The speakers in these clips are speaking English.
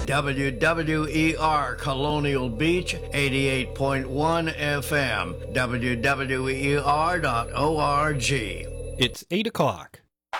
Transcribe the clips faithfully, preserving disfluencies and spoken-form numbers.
W W E R Colonial Beach, eighty-eight point one F M, W W E R dot org. It's eight o'clock.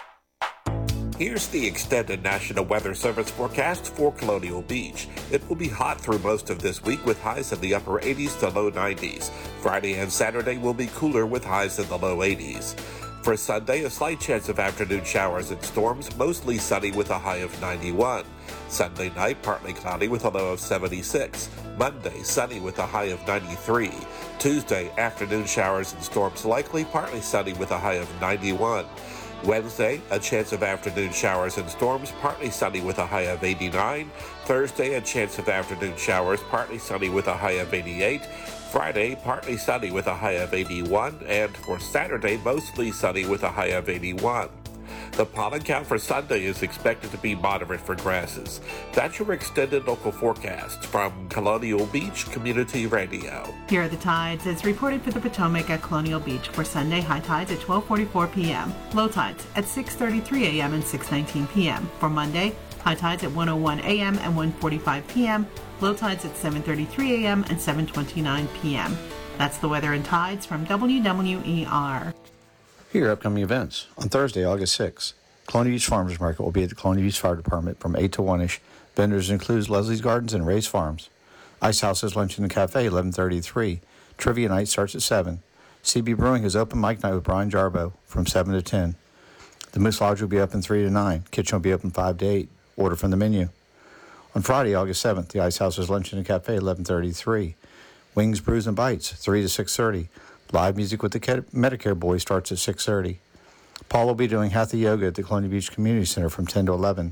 Here's the extended National Weather Service forecast for Colonial Beach. It will be hot through most of this week with highs in the upper eighties to low nineties. Friday and Saturday will be cooler with highs in the low eighties. For Sunday, a slight chance of afternoon showers and storms, mostly sunny with a high of ninety-one. Sunday night, partly cloudy with a low of seventy-six. Monday, sunny with a high of ninety-three. Tuesday, afternoon showers and storms likely, partly sunny with a high of ninety-one. Wednesday, a chance of afternoon showers and storms, partly sunny with a high of eighty-nine. Thursday, a chance of afternoon showers, partly sunny with a high of eighty-eight. Friday, partly sunny with a high of eighty-one. And for Saturday, mostly sunny with a high of eighty-one. The pollen count for Sunday is expected to be moderate for grasses. That's your extended local forecast from Colonial Beach Community Radio. Here are the tides as reported for the Potomac at Colonial Beach for Sunday. High tides at twelve forty-four p.m. Low tides at six thirty-three a.m. and six nineteen p.m. For Monday, high tides at one oh one a.m. and one forty-five p.m. Low tides at seven thirty-three a.m. and seven twenty-nine p.m. That's the weather and tides from W W E R. Here are upcoming events. On Thursday, August sixth, Colonial Beach Farmers Market will be at the Colonial Beach Fire Department from eight to one-ish. Vendors include Leslie's Gardens and Ray's Farms. Ice House's Luncheon and Cafe, eleven thirty to three. Trivia night starts at seven. C B Brewing has open mic night with Brian Jarbo from seven to ten. The Moose Lodge will be open three to nine. Kitchen will be open five to eight. Order from the menu. On Friday, August seventh, the Ice House's Luncheon and Cafe, eleven thirty to three. Wings, Brews, and Bites, three to six thirty. Live music with the Medicare Boys starts at six thirty. Paul will be doing Hatha Yoga at the Colonial Beach Community Center from ten to eleven.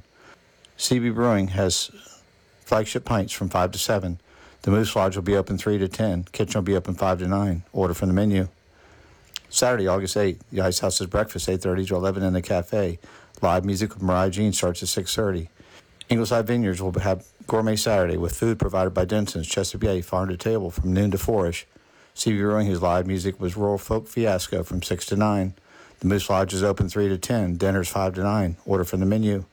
C B Brewing has flagship pints from five to seven. The Moose Lodge will be open three to ten. Kitchen will be open five to nine. Order from the menu. Saturday, August eighth, the Ice House's breakfast, eight thirty to eleven in the cafe. Live music with Mariah Jean starts at six thirty. Ingleside Vineyards will have Gourmet Saturday with food provided by Denson's Chesapeake Bay Farm to Table from noon to four-ish. C B Brewing, whose live music was Rural Folk Fiasco from six to nine. The Moose Lodge is open three to ten. Dinner's five to nine. Order from the menu.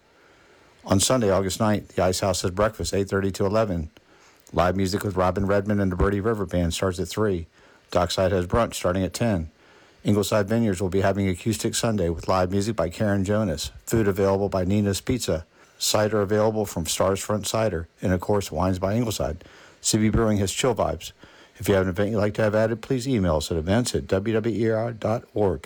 On Sunday, August ninth, the Ice House has breakfast, eight thirty to eleven. Live music with Robin Redmond and the Birdie River Band starts at three. Dockside has brunch starting at ten. Ingleside Vineyards will be having Acoustic Sunday with live music by Karen Jonas. Food available by Nina's Pizza. Cider available from Stars Front Cider. And, of course, wines by Ingleside. C B Brewing has Chill Vibes. If you have an event you'd like to have added, please email us at events at W W E R dot org.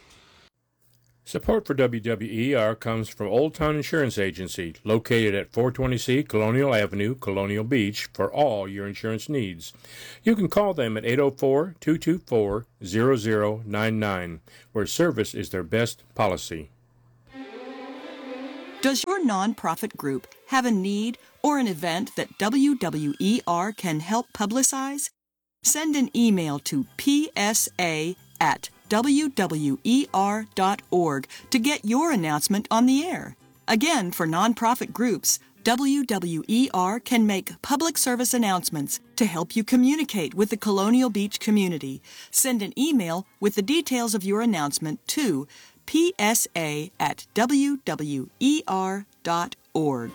Support for W W E R comes from Old Town Insurance Agency, located at four twenty C Colonial Avenue, Colonial Beach, for all your insurance needs. You can call them at eight oh four, two two four, zero zero nine nine, where service is their best policy. Does your nonprofit group have a need or an event that W W E R can help publicize? Send an email to P S A at W W E R dot org to get your announcement on the air. Again, for nonprofit groups, W W E R can make public service announcements to help you communicate with the Colonial Beach community. Send an email with the details of your announcement to P S A at W W E R dot org.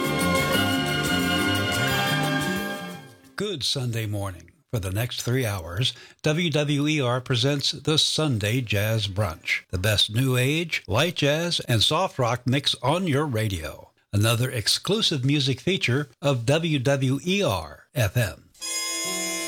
Good Sunday morning. For the next three hours, W W E R presents the Sunday Jazz Brunch, the best new age, light jazz, and soft rock mix on your radio. Another exclusive music feature of W W E R F M.